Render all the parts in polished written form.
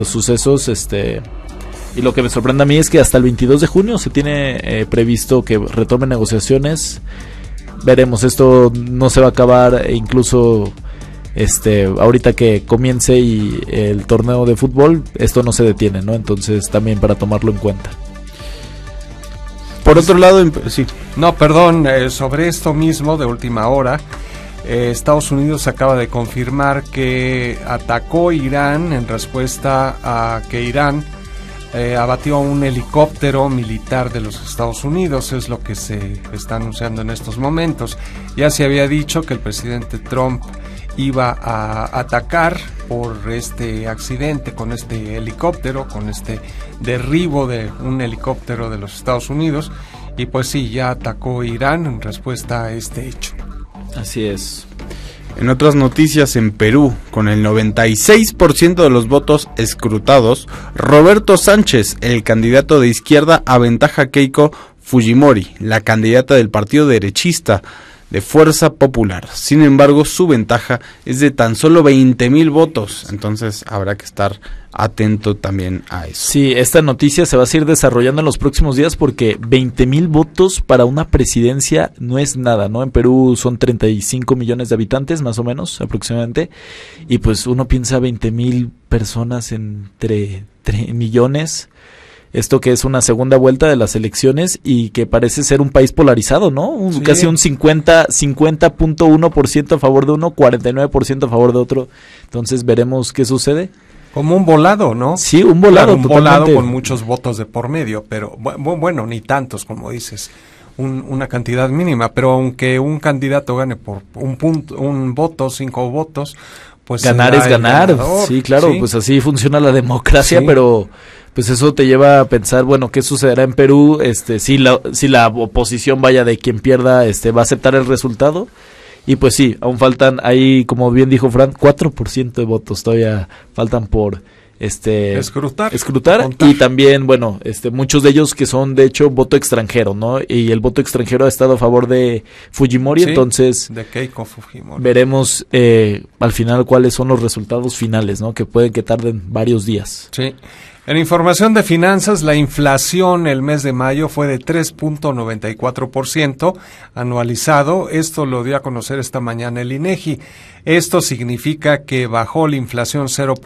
los sucesos, y lo que me sorprende a mí es que hasta el 22 de junio se tiene previsto que retome negociaciones. Veremos, esto no se va a acabar, incluso ahorita que comience el torneo de fútbol, esto no se detiene, ¿no? Entonces también para tomarlo en cuenta. Por otro lado, sí. No, perdón, sobre esto mismo de última hora, Estados Unidos acaba de confirmar que atacó Irán en respuesta a que Irán abatió un helicóptero militar de los Estados Unidos. Es lo que se está anunciando en estos momentos. Ya se había dicho que el presidente Trump iba a atacar por este accidente con este helicóptero, con este derribo de un helicóptero de los Estados Unidos, y pues sí, ya atacó Irán en respuesta a este hecho. Así es. En otras noticias, en Perú, con el 96% de los votos escrutados, Roberto Sánchez, el candidato de izquierda, aventaja a Keiko Fujimori, la candidata del partido derechista de Fuerza Popular. Sin embargo, su ventaja es de tan solo 20,000 votos, entonces habrá que estar atento también a eso. Sí, esta noticia se va a seguir desarrollando en los próximos días porque 20,000 votos para una presidencia no es nada, ¿no? En Perú son 35 millones de habitantes, más o menos, aproximadamente, y pues uno piensa 20,000 personas entre 3 millones. Esto que es una segunda vuelta de las elecciones y que parece ser un país polarizado, ¿no? Sí. Casi un 50.1% a favor de uno, 49% a favor de otro. Entonces veremos qué sucede. Como un volado, ¿no? Sí, un volado. Claro, un volado con muchos votos de por medio, pero bueno, ni tantos como dices. Una cantidad mínima, pero aunque un candidato gane por un voto, 5 votos, pues ganar es ganar. Ganador. Sí, claro, sí. Pues así funciona la democracia, sí. Pero pues eso te lleva a pensar, bueno, ¿qué sucederá en Perú? Si la oposición, vaya, de quien pierda, va a aceptar el resultado. Y pues sí, aún faltan ahí, como bien dijo Fran, 4% de votos todavía faltan por escrutar. Y también, bueno, muchos de ellos que son de hecho voto extranjero, ¿no? Y el voto extranjero ha estado a favor de Fujimori, sí, entonces de Keiko Fujimori. Veremos al final cuáles son los resultados finales, ¿no? Que pueden que tarden varios días. Sí. En información de finanzas, la inflación el mes de mayo fue de 3.94% anualizado. Esto lo dio a conocer esta mañana el INEGI. Esto significa que bajó la inflación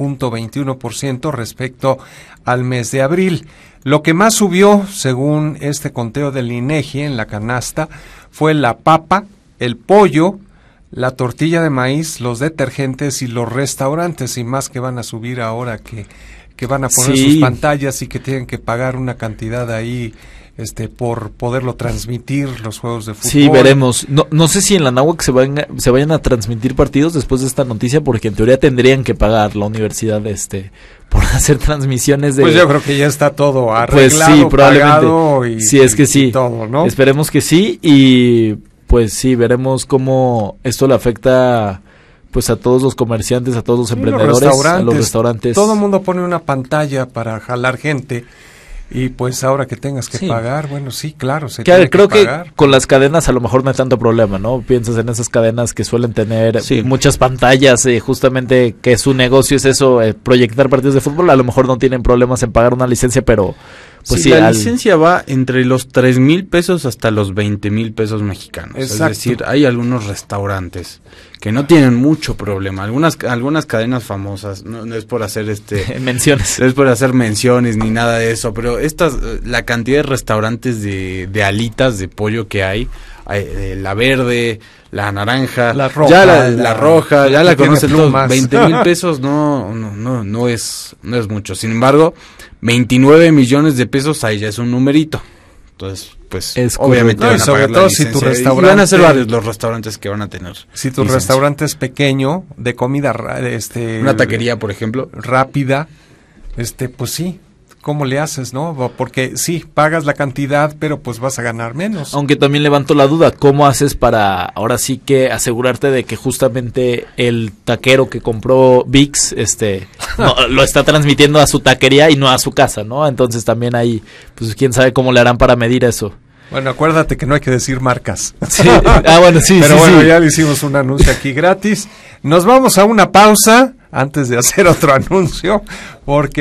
0.21% respecto al mes de abril. Lo que más subió, según este conteo del INEGI en la canasta, fue la papa, el pollo, la tortilla de maíz, los detergentes y los restaurantes, y más que van a subir ahora que van a poner sus pantallas y que tienen que pagar una cantidad ahí por poderlo transmitir los juegos de fútbol. Sí, veremos. No sé si en la náhuatl se vayan a transmitir partidos después de esta noticia, porque en teoría tendrían que pagar la universidad por hacer transmisiones de... Pues yo creo que ya está todo arreglado, pues sí, probablemente. Pagado y, sí, es que sí. Todo, ¿no? Esperemos que sí, y pues sí, veremos cómo esto le afecta pues a todos los comerciantes, a todos los emprendedores, a los restaurantes. Todo el mundo pone una pantalla para jalar gente y pues ahora que tengas que pagar, bueno, sí, claro, se tiene que pagar. Que con las cadenas a lo mejor no hay tanto problema, ¿no? Piensas en esas cadenas que suelen tener muchas pantallas, justamente que su negocio es eso, proyectar partidos de fútbol, a lo mejor no tienen problemas en pagar una licencia, pero... Pues sí, la licencia va entre los 3,000 pesos hasta los 20,000 pesos mexicanos. Exacto. Es decir, hay algunos restaurantes que no tienen mucho problema. Algunas cadenas famosas, no es por hacer menciones. No es por hacer menciones ni nada de eso, pero la cantidad de restaurantes de alitas de pollo que hay, la verde, la naranja, la roja, ya la roja, ya la conocen todos. 20,000 pesos no es mucho. Sin embargo, 29 millones de pesos ahí ya es un numerito. Entonces, pues obviamente van a pagar la licencia. Si tu restaurante, y van a ser varios los restaurantes que van a tener. Si tu restaurante es pequeño, de comida una taquería, por ejemplo, rápida, pues sí. ¿Cómo le haces, no? Porque sí, pagas la cantidad, pero pues vas a ganar menos. Aunque también levanto la duda, ¿cómo haces para ahora sí que asegurarte de que justamente el taquero que compró VIX, lo está transmitiendo a su taquería y no a su casa, ¿no? Entonces también ahí, pues quién sabe cómo le harán para medir eso. Bueno, acuérdate que no hay que decir marcas. Sí. Bueno, sí. Pero bueno, ya le hicimos un anuncio aquí gratis. Nos vamos a una pausa antes de hacer otro anuncio, porque